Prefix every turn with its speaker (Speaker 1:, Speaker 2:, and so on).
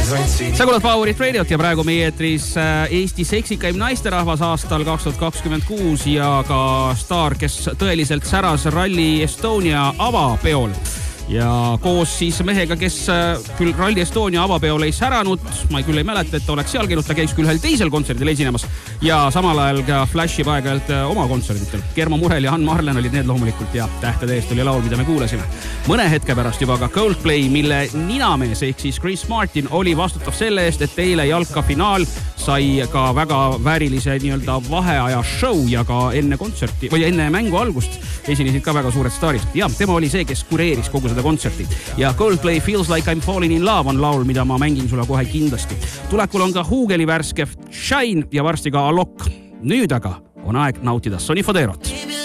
Speaker 1: Sa kuulad Powerit Radiot ja praegu meie eetris Eesti seksikaim naisterahvas aastal 2026 ja ka staar, kes tõeliselt säras Rally Estonia avapeol. Ja koos siis mehega, kes küll Rally Estonia avapeol ei säranud, ma küll ei mäleta, et ta oleks seal käinud, ta käis küll ühel teisel kontserdil esinemas ja samal ajal ka flashib aeg-ajalt oma kontserditel. Germo Murel ja Ann Marlen olid need loomulikult ja Tähtede eest oli laul, mida me kuulasime. Mõne hetke pärast juba ka Coldplay, mille ninamees ehk siis Chris Martin oli vastutav selle eest, et eile jalkafinaal sai ka väga väärilise nii-öelda vaheaja show ja ka enne kontserti või enne mängu algust esinesid ka väga suured staarid. Ja tema oli see, kes kureeris kogu seda kontserti. Ja Coldplay Feels Like I'm Falling in Love on laul, mida ma mängin sulle kohe kindlasti. Tulekul on ka Huugeli värske Shine ja varsti ka Alok. Nüüd aga on aeg nautida Sonny Foderot.